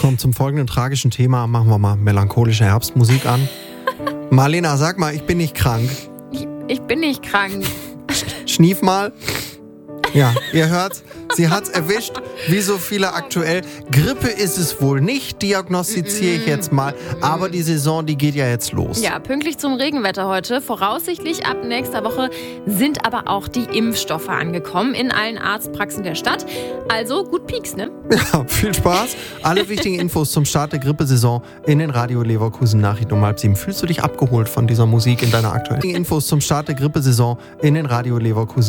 zum folgenden tragischen Thema. Machen wir mal melancholische Herbstmusik an. Marlena, sag mal, ich bin nicht krank. Ich bin nicht krank. Schnief mal. Ja, ihr hört's. Sie hat's erwischt, wie so viele aktuell. Grippe ist es wohl nicht, diagnostiziere ich jetzt mal. Aber die Saison, die geht ja jetzt los. Ja, pünktlich zum Regenwetter heute. Voraussichtlich ab nächster Woche sind aber auch die Impfstoffe angekommen in allen Arztpraxen der Stadt. Also gut Pieks, ne? Ja, viel Spaß. Alle wichtigen Infos zum Start der Grippesaison in den Radio Leverkusen Nachrichten um 6:30. Fühlst du dich abgeholt von dieser Musik in deiner aktuellen Infos zum Start der Grippesaison in den Radio Leverkusen